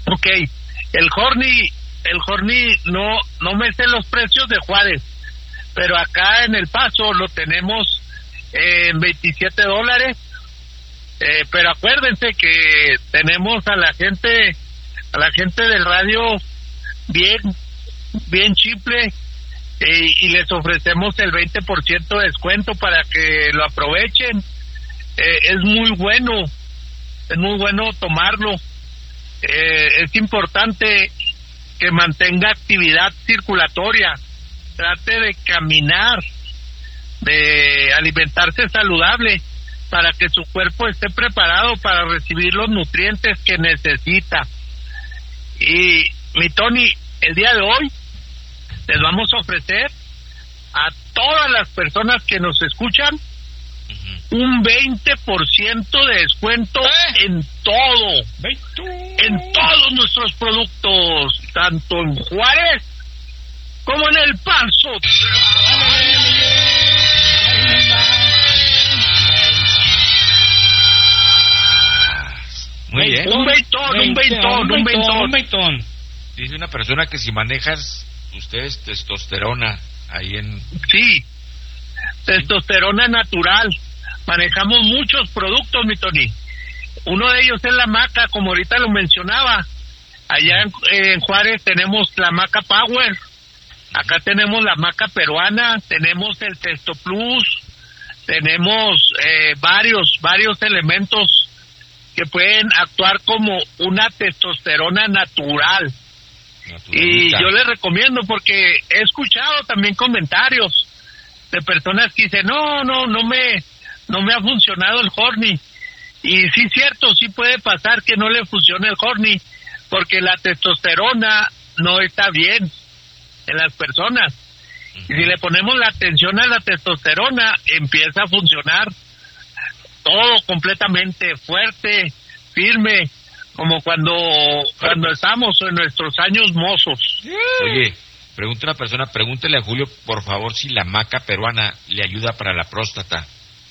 Ok, el Horny no me sé los precios de Juárez, pero acá en El Paso lo tenemos en $27. Pero acuérdense que tenemos a la gente del radio bien chiple, y les ofrecemos el 20% de descuento para que lo aprovechen. Es muy bueno tomarlo. Es importante que mantenga actividad circulatoria, trate de caminar, de alimentarse saludable para que su cuerpo esté preparado para recibir los nutrientes que necesita. Y mi Tony, el día de hoy les vamos a ofrecer a todas las personas que nos escuchan un 20% de descuento en todo, en todos nuestros productos, tanto en Juárez como en El Paso. Muy bien. Un beitón. Dice una persona que si manejas ustedes testosterona ahí en... Sí, testosterona natural. Manejamos muchos productos, mi Tony. Uno de ellos es la maca, como ahorita lo mencionaba. Allá en Juárez tenemos la maca Power. Acá tenemos la maca peruana, tenemos el Testo Plus, tenemos varios elementos que pueden actuar como una testosterona natural. Y yo les recomiendo, porque he escuchado también comentarios de personas que dicen, no me ha funcionado el Horny. Y sí, cierto, sí puede pasar que no le funcione el Horny, porque la testosterona no está bien en las personas. Y si le ponemos la atención a la testosterona, empieza a funcionar todo completamente fuerte, firme, como cuando estamos en nuestros años mozos. Oye, pregunta una persona, pregúntele a Julio, por favor, si la maca peruana le ayuda para la próstata.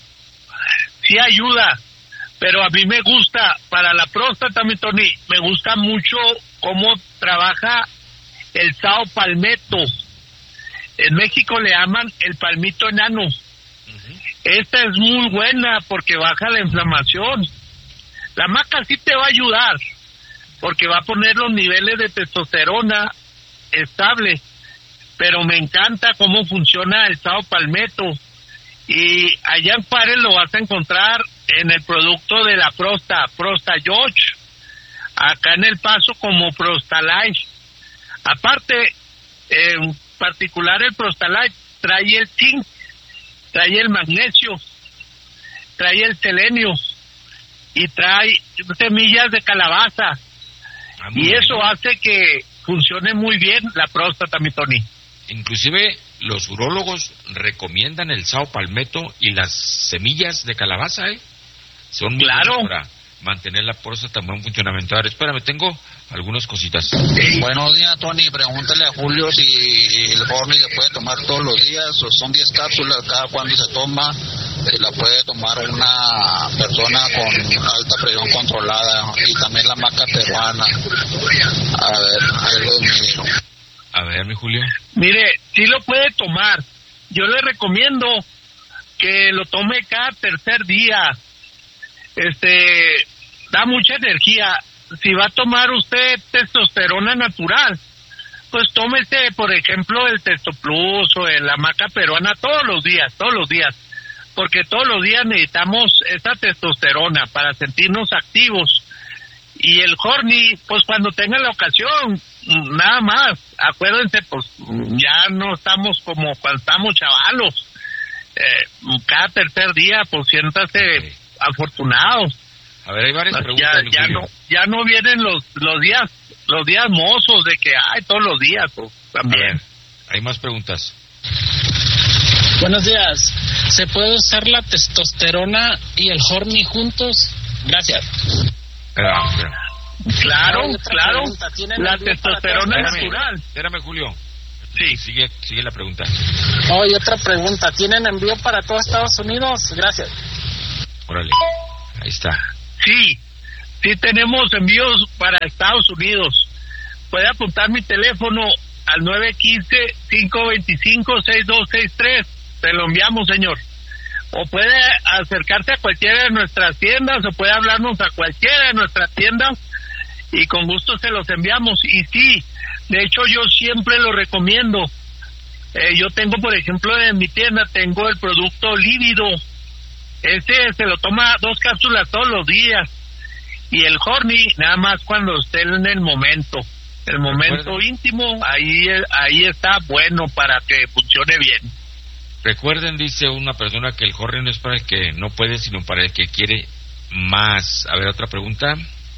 Sí ayuda, pero a mí me gusta, para la próstata, mi Tony, me gusta mucho cómo trabaja el sao palmetto. En México le llaman el palmito enano. Esta es muy buena porque baja la inflamación. La maca sí te va a ayudar, porque va a poner los niveles de testosterona estables, pero me encanta cómo funciona el sao palmetto. Y allá en Juárez lo vas a encontrar en el producto de la Prosta George, acá en El Paso como Prostalife. Aparte, en particular el Prostalife trae el zinc, trae el magnesio, trae el selenio y trae semillas de calabaza. Y eso hace que funcione muy bien la próstata, mi Tony. Inclusive los urólogos recomiendan el sao palmetto y las semillas de calabaza, son muy buenas para mantener la próstata en buen funcionamiento. Ahora, espérame, tengo algunas cositas. Buenos días, Tony. Pregúntale a Julio si el Horny se puede tomar todos los días, o son 10 cápsulas cada cuando se toma. La puede tomar una persona con alta presión controlada, y también la maca peruana. A ver, algo mío. A ver, mi Julio. Mire, sí lo puede tomar. Yo le recomiendo que lo tome cada tercer día. Da mucha energía. Si va a tomar usted testosterona natural, pues tómese, por ejemplo, el Testo Plus o la maca peruana todos los días, porque todos los días necesitamos esa testosterona para sentirnos activos. Y el Horny, pues cuando tenga la ocasión, nada más. Acuérdense, pues ya no estamos como cuando estamos chavalos. Cada tercer día, pues siéntase afortunados. A ver, hay varias preguntas. Ya no vienen los días mozos de que hay todos los días, pues también. Hay más preguntas. Buenos días. ¿Se puede usar la testosterona y el Horny juntos? Gracias. Claro. La testosterona natural. Espérame, Julio. Sí. Sigue la pregunta. Y otra pregunta. ¿Tienen envío para todo Estados Unidos? Gracias. Órale. Ahí está. Sí. Sí tenemos envíos para Estados Unidos. Puede apuntar mi teléfono al 915-525-6263. Se lo enviamos, señor. O puede acercarse a cualquiera de nuestras tiendas, o puede hablarnos a cualquiera de nuestras tiendas y con gusto se los enviamos. Y sí, de hecho yo siempre lo recomiendo. Yo tengo, por ejemplo, en mi tienda tengo el producto Lívido. Ese se lo toma 2 cápsulas todos los días. Y el Horny nada más cuando esté en el momento íntimo, ahí está bueno para que funcione bien. Recuerden, dice una persona, que el Horny no es para el que no puede, sino para el que quiere más. A ver, otra pregunta.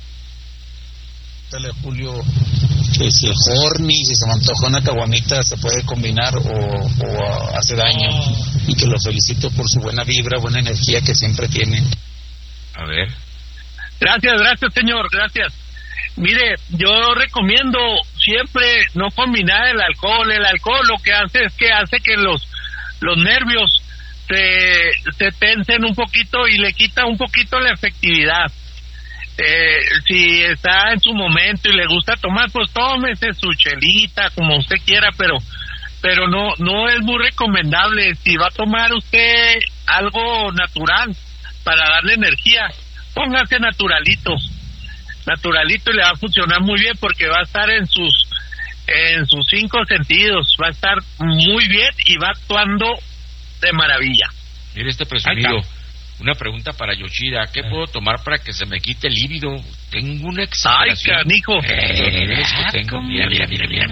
Dale, Julio, que si el Horny, si se me antoja una caguamita, se puede combinar o hace daño. Y que lo felicito por su buena vibra, buena energía que siempre tiene. A ver. Gracias, señor, gracias. Mire, yo recomiendo siempre no combinar el alcohol. El alcohol lo que hace es que hace que los nervios se tensen un poquito y le quita un poquito la efectividad. Si está en su momento y le gusta tomar, pues tómese su chelita como usted quiera, pero no es muy recomendable. Si va a tomar usted algo natural para darle energía, póngase naturalito y le va a funcionar muy bien, porque va a estar en sus 5 sentidos, va a estar muy bien y va actuando de maravilla. Mire este presumido. Una pregunta para Yoshida. ¿Qué puedo tomar para que se me quite el líbido? Tengo una exageración. ¡Ay, canijo! Mira.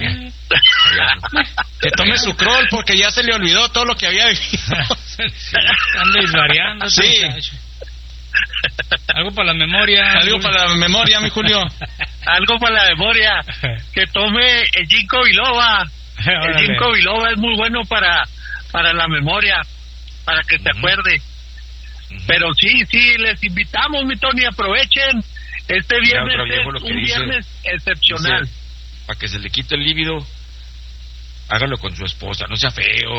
Que tome su Kroll, porque ya se le olvidó todo lo que había vivido. Anda desvariando. Sí. Algo para la memoria. Mi Julio. Algo para la memoria. Que tome el ginkgo biloba. El ginkgo biloba es muy bueno para la memoria, para que se acuerde. Pero sí, les invitamos, mi Tony, aprovechen. Este viernes es un viernes excepcional. Dice, para que se le quite el líbido, hágalo con su esposa, no sea feo.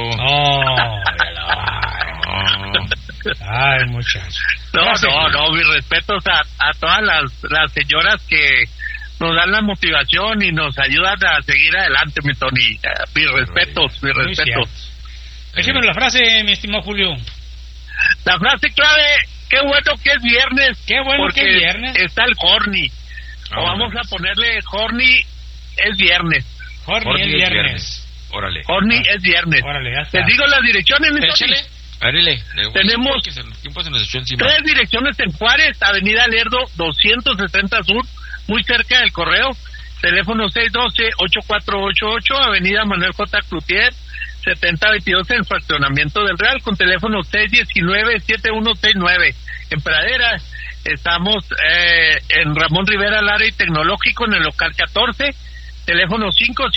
Ay, muchacho. No, mis respetos a todas las señoras que nos dan la motivación y nos ayudan a seguir adelante, mi Tony. Mis respetos. Déjeme la frase, mi estimado Julio. La frase clave: qué bueno que es viernes. Qué bueno que es viernes. Está el Horny. O vamos a ponerle Horny es viernes. Horny es viernes. Órale. Horny es viernes. Órale, ya está. Les digo las direcciones, mi Tony. Árele. Tenemos el tiempo se nos echó encima. 3 direcciones en Juárez, Avenida Lerdo 260 Sur, muy cerca del Correo. Teléfono 612-8488, Avenida Manuel J. Cloutier 7022 en Fraccionamiento del Real, con teléfono 619-7169. En Pradera estamos en Ramón Rivera Lara y Tecnológico, en el local 14, teléfono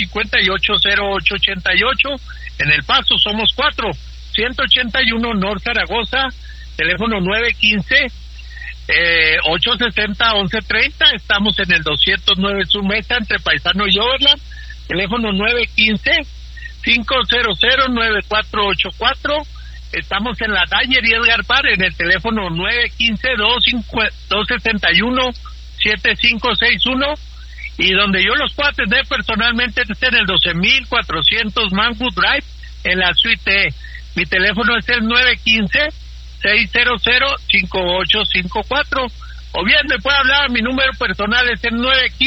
558-0888. En El Paso somos 4, 181 North Zaragoza, teléfono 915-860-1130. Estamos en el 209 Sur Mesa, entre Paisano y Overland, teléfono 915-500-9484. Estamos en la Dyer y Edgar Par, en el teléfono 915-261-7561. Y donde yo los puedo atender personalmente es en el 12400 Manwood Drive, en la suite E. Mi teléfono es el 915-600-5854. O bien me puede hablar, mi número personal es el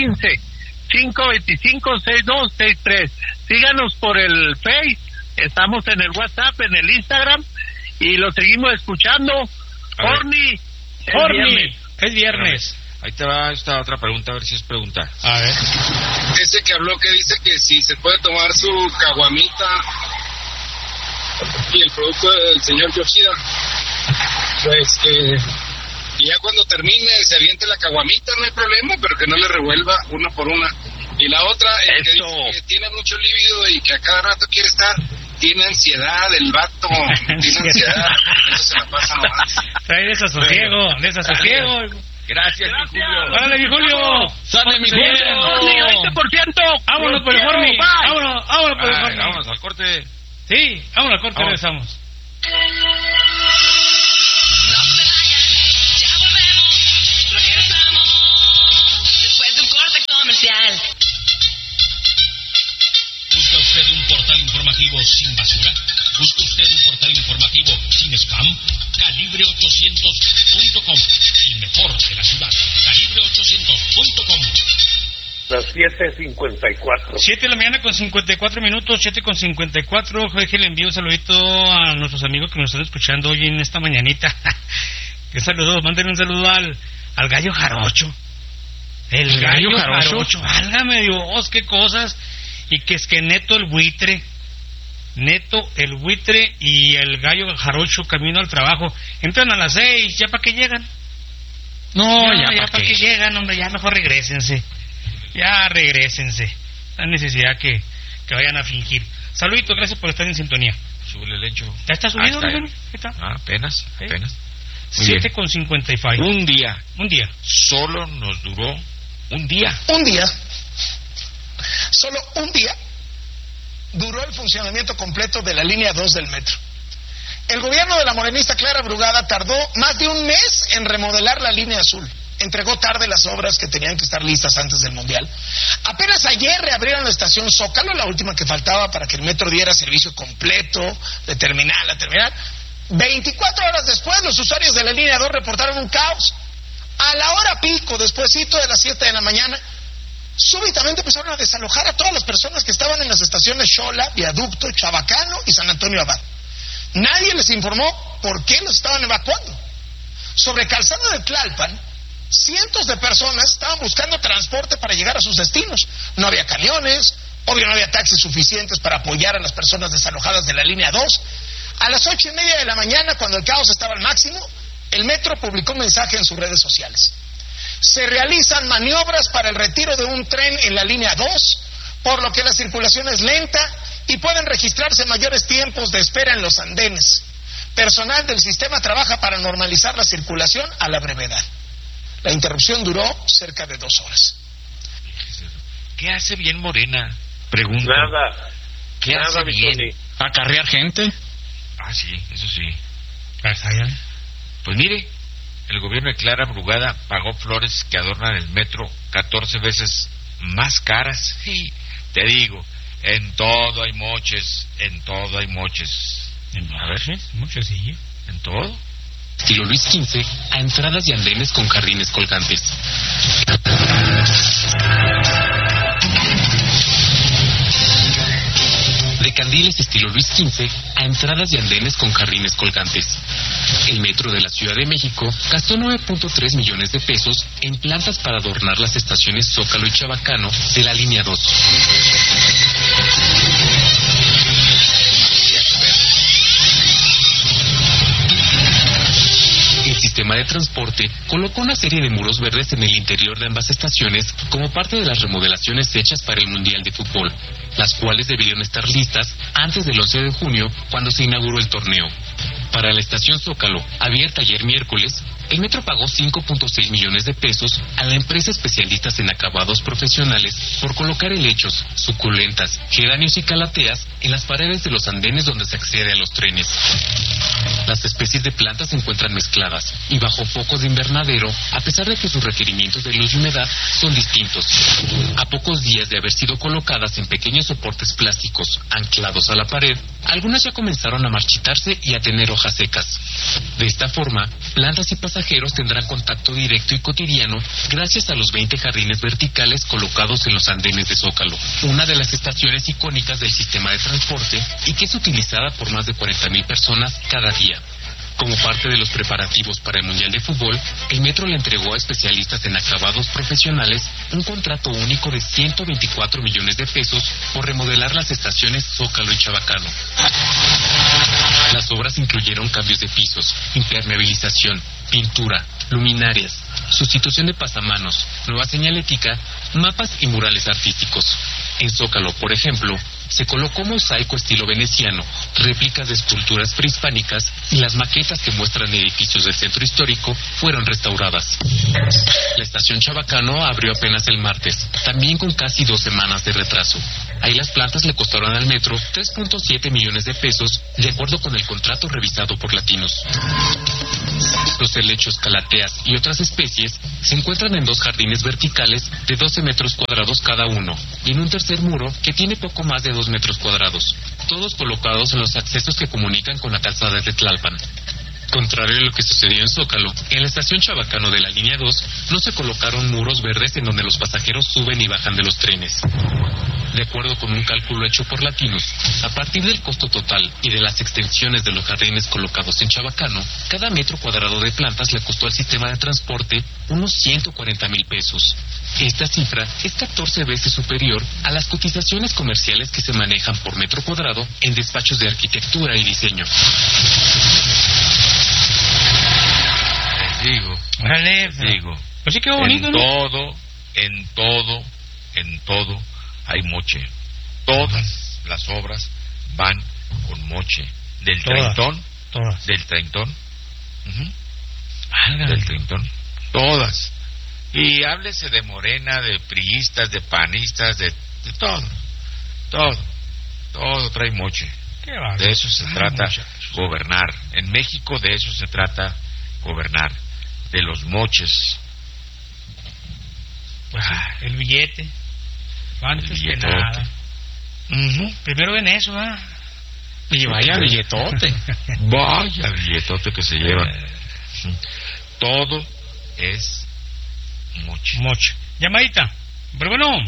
915-525-6263. Síganos por el Face, estamos en el WhatsApp, en el Instagram, y lo seguimos escuchando. Horny es viernes. Ahí te va esta otra pregunta, a ver si es pregunta. A ver. Ese que habló, que dice que si se puede tomar su caguamita y el producto del señor Yoshida, pues y ya cuando termine se aviente la caguamita, no hay problema, pero que no le revuelva una por una. Y la otra, el que dice que tiene mucho líbido y que a cada rato quiere estar, tiene ansiedad, el vato, tiene ansiedad, eso se la pasa nomás. Trae desasosiego. Gracias, mi Julio. ¡Órale, mi Julio! ¡Sale, mi Julio! 20%. ¡Vámonos por el Horny! ¡Vámonos por el Horny! Vámonos al corte. Sí, vámonos al corte, regresamos. No se vayan, ya volvemos, regresamos. comercial. ¿Busca usted un portal informativo sin basura? ¿Busca usted un portal informativo sin spam? Calibre800.com, el mejor de la ciudad. Calibre800.com. Las 7:54. 7 de la mañana con 54 minutos, 7:54. Jorge, le envío un saludito a nuestros amigos que nos están escuchando hoy en esta mañanita. Que saludos, mándenle un saludo al gallo jarocho. El gallo jarocho, válgame Dios, qué cosas. Y que es que Neto el buitre y el gallo jarocho camino al trabajo. Entran a las 6, ¿ya para qué llegan? No, ya para qué llegan, hombre, ya mejor regrésense. Ya regrésense. La necesidad que vayan a fingir. Saludito, gracias por estar en sintonía. Súbele el hecho. ¿Ya está subido, ¿Qué tal? Apenas. 7:55. Un día. Solo nos duró un día. Solo un día duró el funcionamiento completo de la línea 2 del metro. El gobierno de la morenista Clara Brugada tardó más de un mes en remodelar la línea azul. Entregó tarde las obras que tenían que estar listas antes del Mundial. Apenas ayer reabrieron la estación Zócalo, la última que faltaba para que el metro diera servicio completo de terminal a terminal. 24 horas después, los usuarios de la línea 2 reportaron un caos. A la hora pico, despuesito de las 7 de la mañana, súbitamente empezaron a desalojar a todas las personas que estaban en las estaciones Xola, Viaducto, Chabacano y San Antonio Abad. Nadie les informó por qué los estaban evacuando. Sobre Calzada de Tlalpan, cientos de personas estaban buscando transporte para llegar a sus destinos. No había camiones, obvio no había taxis suficientes para apoyar a las personas desalojadas de la línea 2. A las 8:30 de la mañana, cuando el caos estaba al máximo, el metro publicó un mensaje en sus redes sociales. Se realizan maniobras para el retiro de un tren en la línea 2, por lo que la circulación es lenta y pueden registrarse mayores tiempos de espera en los andenes. Personal del sistema trabaja para normalizar la circulación a la brevedad. La interrupción duró cerca de 2 horas. ¿Qué hace bien Morena? Pregunto. Nada. ¿Qué hace bien? ¿Acarrear gente? Ah, sí, eso sí. Pues mire, el gobierno de Clara Brugada pagó flores que adornan el metro 14 veces más caras. Sí, te digo, en todo hay moches. ¿En moches, sí. ¿En todo? Estilo Luis XV a entradas y andenes con jardines colgantes. De Candiles estilo Luis XV a entradas y andenes con jardines colgantes. El metro de la Ciudad de México gastó 9.3 millones de pesos en plantas para adornar las estaciones Zócalo y Chabacano de la línea 2. El sistema de transporte colocó una serie de muros verdes en el interior de ambas estaciones como parte de las remodelaciones hechas para el Mundial de Fútbol, las cuales debieron estar listas antes del 11 de junio, cuando se inauguró el torneo. Para la estación Zócalo, abierta ayer miércoles, el metro pagó 5.6 millones de pesos a la empresa especialistas en acabados profesionales por colocar helechos, suculentas, geranios y calateas en las paredes de los andenes donde se accede a los trenes. Las especies de plantas se encuentran mezcladas y bajo focos de invernadero, a pesar de que sus requerimientos de luz y humedad son distintos. A pocos días de haber sido colocadas en pequeños soportes plásticos anclados a la pared, algunas ya comenzaron a marchitarse y a tener hojas secas. De esta forma, plantas y pasajeros tendrán contacto directo y cotidiano gracias a los 20 jardines verticales colocados en los andenes de Zócalo, una de las estaciones icónicas del sistema de transporte y que es utilizada por más de 40,000 personas cada día. Como parte de los preparativos para el Mundial de Fútbol, el metro le entregó a especialistas en acabados profesionales un contrato único de 124 millones de pesos por remodelar las estaciones Zócalo y Chabacano. Las obras incluyeron cambios de pisos, impermeabilización, pintura, luminarias, sustitución de pasamanos, nueva señalética, mapas y murales artísticos. En Zócalo, por ejemplo, se colocó mosaico estilo veneciano, réplicas de esculturas prehispánicas y las maquetas que muestran edificios del centro histórico fueron restauradas. La estación Chabacano abrió apenas el martes, también con casi 2 semanas de retraso. Ahí las plantas le costaron al metro 3.7 millones de pesos, de acuerdo con el contrato revisado por Latinos. Los helechos, calateas y otras especies se encuentran en 2 jardines verticales de 12 metros cuadrados cada uno y en un tercer muro que tiene poco más de 2 metros cuadrados, todos colocados en los accesos que comunican con la calzada de Tlalpan. Contrario a lo que sucedió en Zócalo, en la estación Chabacano de la línea 2 no se colocaron muros verdes en donde los pasajeros suben y bajan de los trenes. De acuerdo con un cálculo hecho por Latinos, a partir del costo total y de las extensiones de los jardines colocados en Chabacano, cada metro cuadrado de plantas le costó al sistema de transporte unos 140,000 pesos. Esta cifra es 14 veces superior a las cotizaciones comerciales que se manejan por metro cuadrado en despachos de arquitectura y diseño. Digo, pues sí, qué bonito, en todo hay moche. Todas las obras van con moche. Del treintón. Del treintón. Todas. Y háblese de Morena, de priistas, de panistas, de todo. Todo trae moche. De eso se trata gobernar. En México de eso se trata gobernar. De los moches. Pues el billete. Antes que nada. Primero ven eso, ¿verdad? Y vaya billetote. Vaya billetote que se lleva. Todo es moche. Llamadita. Pero bueno.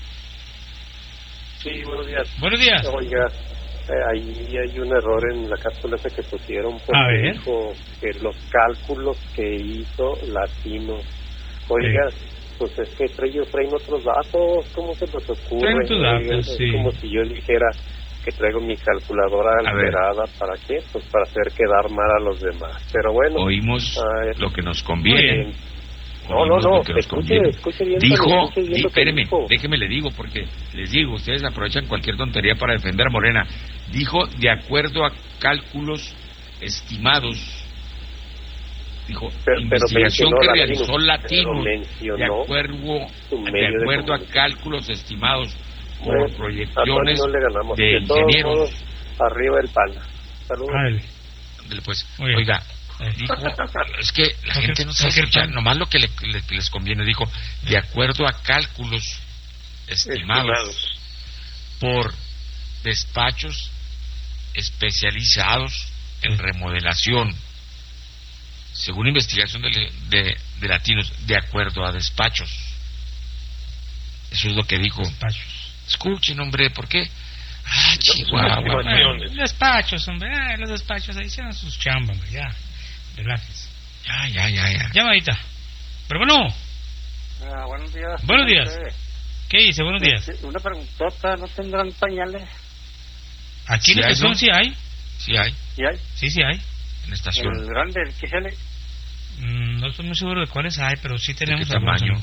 Sí, buenos días. Buenos días. Oiga, ahí hay un error en la cápsula esa que pusieron, porque dijo que los cálculos que hizo Latinos. Oiga, pues es que ellos traen otros datos, ¿cómo se les ocurre? Traen tus datos, oiga, es como si yo dijera que traigo mi calculadora alterada. ¿Para qué? Pues para hacer quedar mal a los demás. Pero bueno, oímos lo que nos conviene. No, escuche bien. Dijo, espéreme, déjeme le digo, porque les digo, ustedes aprovechan cualquier tontería para defender a Morena. Dijo, de acuerdo a cálculos estimados. Dijo, investigación que realizó Latino, de acuerdo a cálculos estimados por proyecciones de ingenieros. Arriba el pan. Saludos. Pues, oiga, dijo, es que la gente no sabe escuchar, nomás lo que les conviene. Dijo, de acuerdo a cálculos estimados por despachos especializados en remodelación, según investigación de Latinos, de acuerdo a despachos. Eso es lo que dijo. Escuchen, hombre, ¿por qué? Chihuahua. Despachos, hombre, los despachos ahí hicieron sus chambas, hombre, ya. Relájense. Ya. Llamadita. Pero bueno. Buenos días. Buenos días. ¿Qué dice? Buenos días. Una preguntota, ¿no tendrán pañales? Aquí en la estación sí hay. Sí hay. Sí hay. En la estación. ¿El grande, el XL? No estoy muy seguro de cuáles hay, pero sí tenemos. ¿De qué tamaño?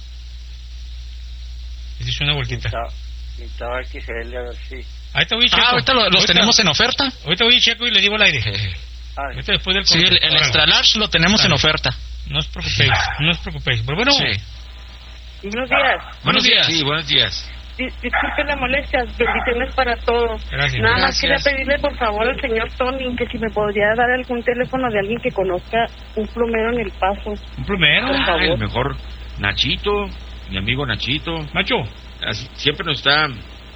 Hiciste una vueltita. Necesitaba XL, a ver si... Ahí te voy a checo. Ahorita los tenemos en oferta. Ahorita voy a checo y le digo al aire. Ahorita después del sí, el extra large lo tenemos en oferta. No os preocupéis. Pero bueno. Sí. Buenos días. Buenos días. Sí, buenos días. Disculpe la molestia, bendiciones para todos. Gracias. Nada más quería pedirle por favor al señor Tony que si me podría dar algún teléfono de alguien que conozca un plomero en El Paso. ¿Un plomero? El mejor Nachito, mi amigo Nachito. Nacho. Siempre nos está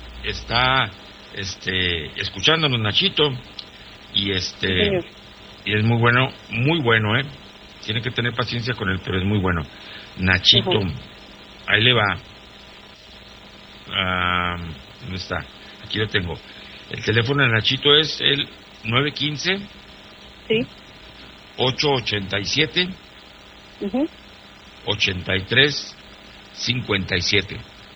escuchándonos Nachito y y es muy bueno, tiene que tener paciencia con él, pero es muy bueno. Nachito, ahí le va. ¿Dónde está? Aquí lo tengo. El teléfono de Nachito es el 915 887 8357.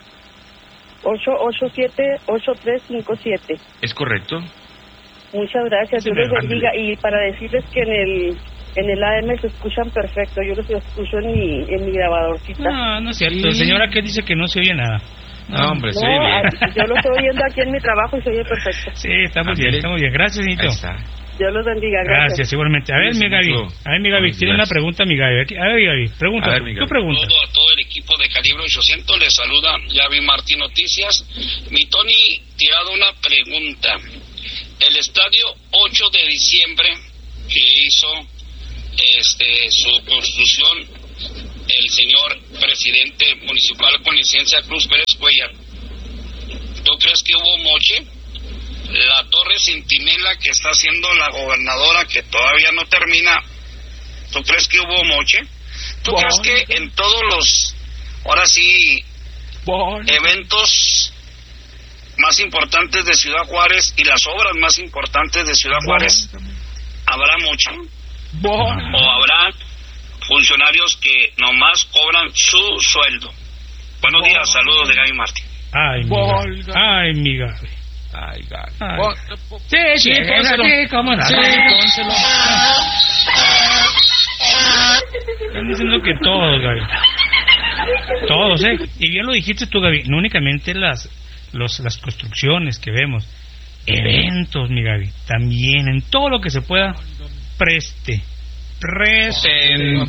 887-8357. ¿Es correcto? Muchas gracias, Dios les bendiga. Y para decirles que en el AM se escuchan perfecto, yo los escucho en mi grabadorcita. No es cierto, señora que dice que no se oye nada. No, hombre, se oye bien. Yo lo estoy oyendo aquí en mi trabajo y se oye perfecto. Sí, estamos bien. Gracias, Nito. Dios los bendiga, gracias. Igualmente. A ver, mi Gaby, tiene una pregunta, mi Gaby. A ver, Gaby, pregunta. ¿Qué pregunta? A todo el equipo de Calibre 800 les saluda Gaby Martín Noticias. Mi Tony, tirado una pregunta. El estadio 8 de diciembre que hizo su construcción el señor presidente municipal con licencia Cruz Pérez Cuellar. ¿Tú crees que hubo moche? La torre Centinela que está haciendo la gobernadora, que todavía no termina, ¿tú crees que hubo moche? ¿Tú crees que en todos los, ahora sí, eventos más importantes de Ciudad Juárez y las obras más importantes de Ciudad Juárez habrá moche? ¿O habrá funcionarios que nomás cobran su sueldo? Buenos días, saludos de Gaby Martín. Ay, mi Gaby. Ay, Gaby. Sí, pónselo. Sí, cómo no. Sí, pónselo. Están diciendo que todos, Gaby. Todos, Y bien lo dijiste tú, Gaby. No únicamente las construcciones que vemos. Eventos, mi Gaby. También, en todo lo que se pueda, preste. En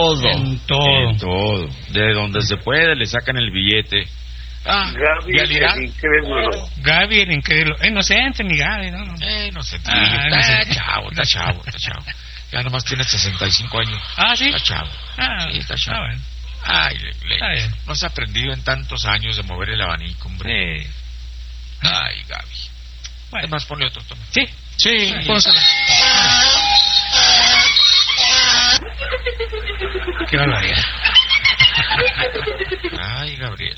todo. De donde se puede le sacan el billete. Gaby el incrédulo. Gaby el incrédulo. Inocente, mi Gaby, ¿no? Inocente. Está chavo. Ya nomás tiene 65 años. ¿Sí? Está chavo. Sí, está chavo. Bueno. Ay, no se ha aprendido en tantos años de mover el abanico, hombre. Ay, Gaby. Bueno. Además, ponle otro tono. Sí, pónselo. Qué barbaridad. Ay, Gabriel.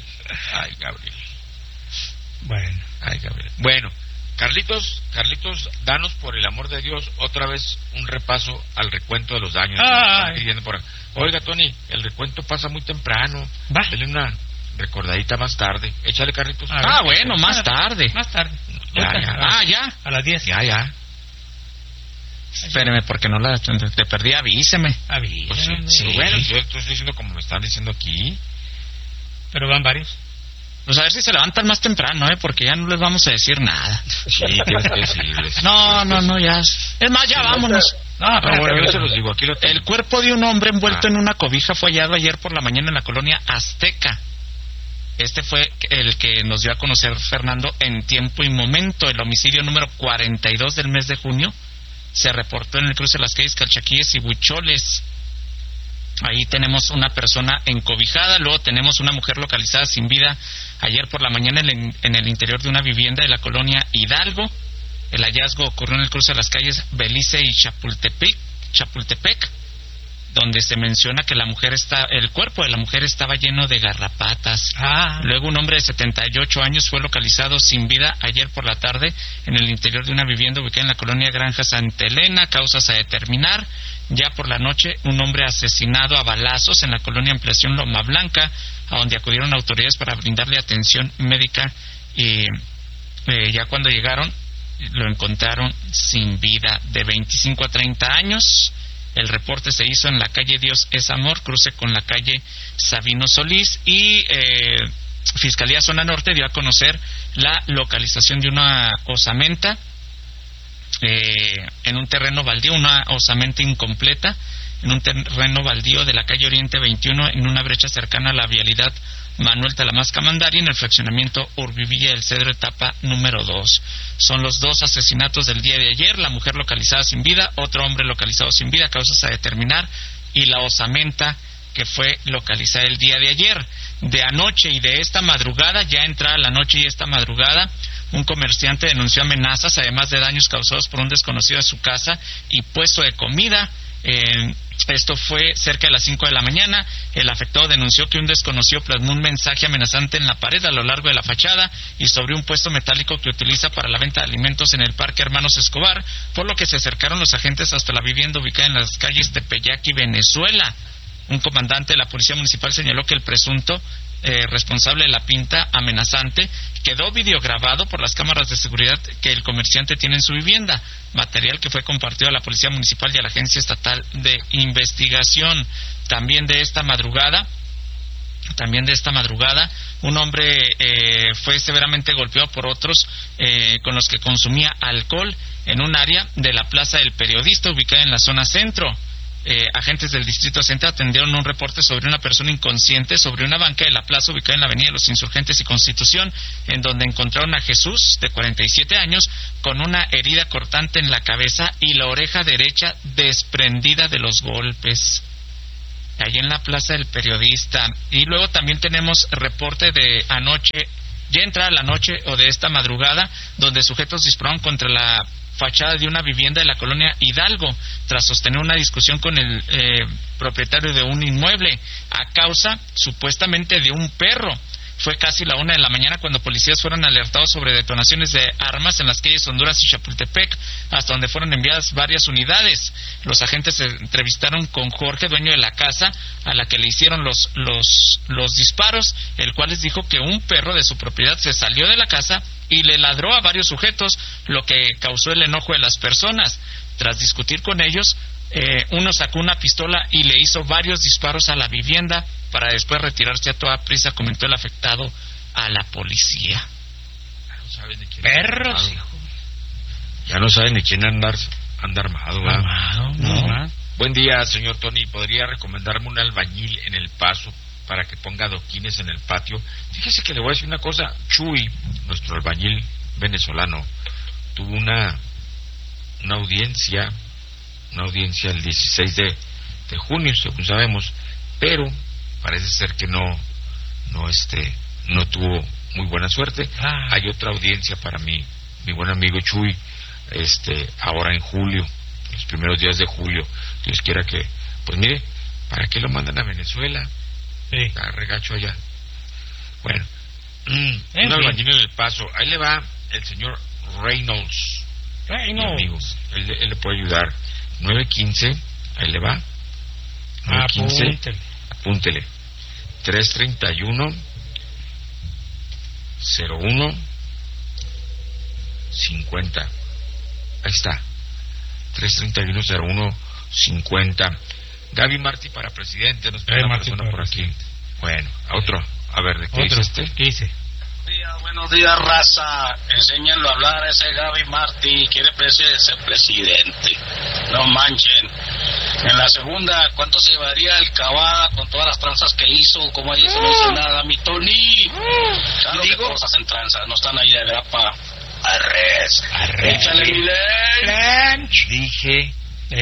Bueno, Carlitos, danos por el amor de Dios otra vez un repaso al recuento de los daños. Oiga, Tony, el recuento pasa muy temprano. Dale una recordadita más tarde. Échale, Carlitos. Bueno, más tarde. Ya. A las 10. Ya. Espéreme, porque no te perdí, avíseme. Pues sí. Bueno, yo estoy diciendo como me están diciendo aquí. Pero van varios. Pues a ver si se levantan más temprano, porque ya no les vamos a decir nada. Sí, tienes que decirles. No, ya. Es más, ya vámonos. Yo se los digo, aquí lo tengo. El cuerpo de un hombre envuelto en una cobija fue hallado ayer por la mañana en la colonia Azteca. Este fue el que nos dio a conocer Fernando en Tiempo y Momento. El homicidio número 42 del mes de junio se reportó en el cruce de las calles Calchaquíes y Huicholes. Ahí tenemos una persona encobijada. Luego tenemos una mujer localizada sin vida ayer por la mañana en el interior de una vivienda de la colonia Hidalgo. El hallazgo ocurrió en el cruce de las calles Belice y Chapultepec, donde se menciona que el cuerpo de la mujer estaba lleno de garrapatas. Luego un hombre de 78 años fue localizado sin vida ayer por la tarde en el interior de una vivienda ubicada en la colonia Granja Santa Elena, causas a determinar. Ya por la noche, un hombre asesinado a balazos en la colonia Ampliación Loma Blanca, a donde acudieron autoridades para brindarle atención médica, y ya cuando llegaron lo encontraron sin vida, de 25 a 30 años. El reporte se hizo en la calle Dios es Amor, cruce con la calle Sabino Solís, y Fiscalía Zona Norte dio a conocer la localización de una osamenta en un terreno baldío, una osamenta incompleta en un terreno baldío de la calle Oriente 21, en una brecha cercana a la vialidad Manuel Talamás Camandari, en el fraccionamiento Urbivilla del Cedro, etapa número 2. Son los dos asesinatos del día de ayer: la mujer localizada sin vida, otro hombre localizado sin vida, causas a determinar, y la osamenta que fue localizada el día de ayer. De anoche y de esta madrugada, ya entrada la noche y esta madrugada, un comerciante denunció amenazas, además de daños causados por un desconocido a su casa y puesto de comida. Esto fue cerca de las 5 de la mañana. El afectado denunció que un desconocido plasmó un mensaje amenazante en la pared a lo largo de la fachada y sobre un puesto metálico que utiliza para la venta de alimentos en el Parque Hermanos Escobar, por lo que se acercaron los agentes hasta la vivienda ubicada en las calles Tepeyac y Venezuela. Un comandante de la Policía Municipal señaló que el presunto responsable de la pinta amenazante quedó videograbado por las cámaras de seguridad que el comerciante tiene en su vivienda, material que fue compartido a la Policía Municipal y a la Agencia Estatal de Investigación. También de esta madrugada, un hombre fue severamente golpeado por otros con los que consumía alcohol en un área de la Plaza del Periodista ubicada en la zona centro. agentes del Distrito Central atendieron un reporte sobre una persona inconsciente sobre una banca de la plaza ubicada en la Avenida de los Insurgentes y Constitución, en donde encontraron a Jesús, de 47 años, con una herida cortante en la cabeza y la oreja derecha desprendida de los golpes. Ahí en la Plaza del Periodista. Y luego también tenemos reporte de anoche, ya entrada la noche o de esta madrugada, donde sujetos dispararon contra la fachada de una vivienda de la colonia Hidalgo tras sostener una discusión con el propietario de un inmueble a causa supuestamente de un perro. Fue casi la 1 de la mañana cuando policías fueron alertados sobre detonaciones de armas en las calles Honduras y Chapultepec, hasta donde fueron enviadas varias unidades. Los agentes se entrevistaron con Jorge, dueño de la casa a la que le hicieron los disparos, el cual les dijo que un perro de su propiedad se salió de la casa y le ladró a varios sujetos, lo que causó el enojo de las personas. Tras discutir con ellos, uno sacó una pistola y le hizo varios disparos a la vivienda para después retirarse a toda prisa, comentó el afectado a la policía. No saben de quién perros, hijo. Ya no saben de quién anda armado, ¿verdad? No. Buen día, señor Tony. ¿Podría recomendarme un albañil en El Paso para que ponga adoquines en el patio? Fíjese que le voy a decir una cosa. Chuy, nuestro albañil venezolano, tuvo una audiencia el 16 de junio, según sabemos, pero parece ser que no tuvo muy buena suerte. Hay otra audiencia para mi buen amigo Chuy, ahora en julio, los primeros días de julio. Dios quiera que, pues mire, ¿para qué lo mandan a Venezuela? Está regacho allá. Bueno, un albañil en El Paso. Ahí le va el señor Reynolds. Mi amigo, él le puede ayudar. 915, ahí le va. 915, apúntele. 331 01 50. Ahí está. 331 01 50. Gaby Martí para presidente, nos pone una persona por aquí. Bueno, a otro. A ver, ¿de qué dice este? ¿Qué dice? Buenos días, raza. Enséñenlo a hablar a ese Gaby Martí. Quiere ser presidente. No manchen. En la segunda, ¿cuánto se llevaría el Cavada con todas las tranzas que hizo? ¿Cómo ahí se no dice nada, mi Tony? Claro que cosas en tranzas, no están ahí de grapa. Arres. Échale mi lunch. Dije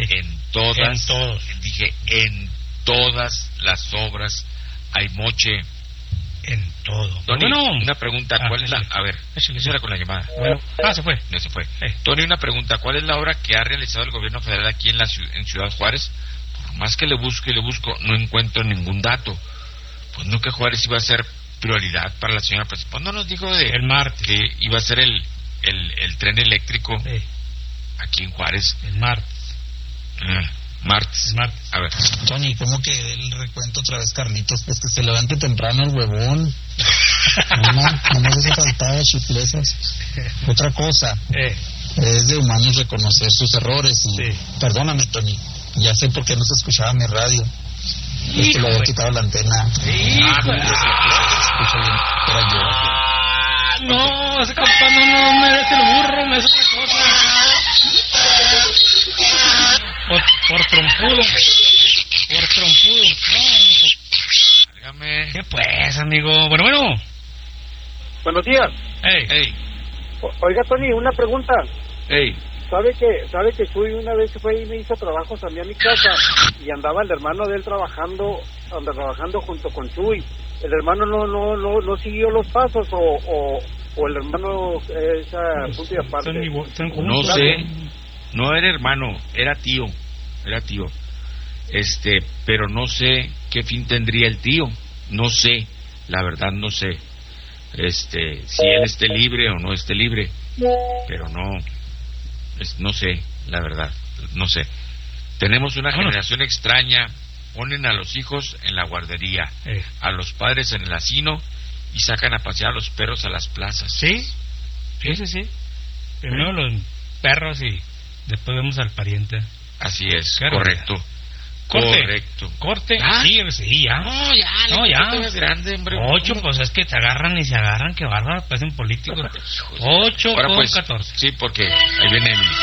en todas las obras hay moche. En todo. Tony, una pregunta, ¿cuál es la...? A ver, eso era con la llamada. Bueno, se fue. Ya se fue. Tony, una pregunta, ¿cuál es la obra que ha realizado el gobierno federal aquí en Ciudad Juárez? Por más que le busco, no encuentro ningún dato. Pues no, que Juárez iba a ser prioridad para la señora presidenta. Pues no nos dijo el martes que iba a ser el tren eléctrico aquí en Juárez. El martes. Martes. A ver. Tony, ¿cómo que el recuento otra vez, Carlitos? Pues que se levante temprano el huevón. No me hace faltar chiflesas. Otra cosa, es de humanos reconocer sus errores. Y perdóname, Tony, ya sé por qué no se escuchaba mi radio. Es que le había quitado la antena. No, ese campano no merece el burro, me hace otra cosa. Por trompudo. Dígame. ¿Qué pues, amigo? Bueno. Buenos días. Hey. Oiga, Tony, una pregunta. Hey. ¿Sabe que Chuy una vez fue y me hizo trabajos a mí a mi casa y andaba el hermano de él trabajando junto con Chuy? ¿El hermano no siguió los pasos o el hermano es a punto y aparte? No sé, no era hermano, era tío, pero no sé qué fin tendría el tío, no sé, la verdad no sé, si él esté libre o no esté libre, pero no sé, la verdad, no sé. Tenemos una generación extraña. Ponen a los hijos en la guardería, a los padres en el asilo y sacan a pasear a los perros a las plazas. Sí. Primero los perros y después vemos al pariente. Así es, claro. Correcto. Corte. ¿Ah? Sí, ya. No, ya. Es grande, hombre. 8, pues es que te agarran y se agarran, que bárbaro, parecen políticos. 8 con 14. Sí, porque ahí viene el